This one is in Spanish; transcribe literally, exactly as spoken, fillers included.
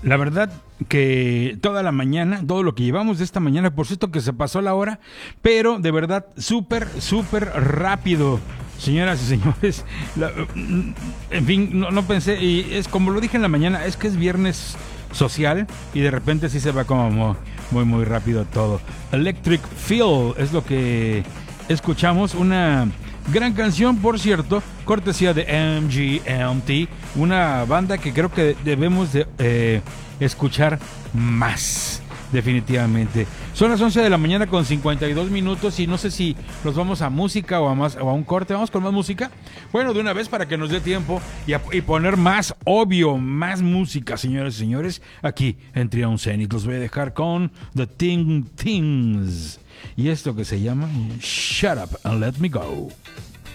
La verdad que toda la mañana, todo lo que llevamos de esta mañana, por cierto que se pasó la hora, pero de verdad súper, súper rápido, señoras y señores. La, en fin, no, no pensé, y es como lo dije en la mañana, es que es viernes social y de repente sí se va como muy, muy, muy rápido todo. Electric Feel es lo que escuchamos, una gran canción, por cierto, cortesía de M G M T, una banda que creo que debemos de eh, escuchar más, definitivamente. Son las once de la mañana con cincuenta y dos minutos y no sé si nos vamos a música o a, más, o a un corte. ¿Vamos con más música? Bueno, de una vez para que nos dé tiempo y, a, y poner más, obvio, más música, señores y señores, aquí en Trion Zenith. Los voy a dejar con The Thing Things y esto que se llama Shut Up and Let Me Go.